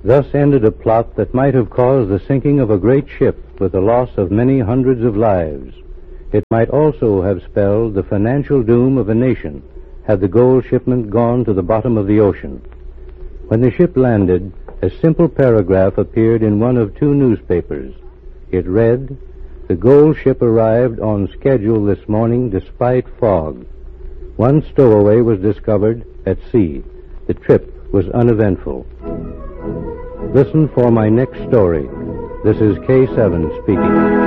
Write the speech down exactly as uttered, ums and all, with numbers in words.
Thus ended a plot that might have caused the sinking of a great ship with the loss of many hundreds of lives. It might also have spelled the financial doom of a nation had the gold shipment gone to the bottom of the ocean. When the ship landed, a simple paragraph appeared in one of two newspapers. It read, "The gold ship arrived on schedule this morning despite fog. One stowaway was discovered at sea. The trip was uneventful." Listen for my next story. This is K seven speaking.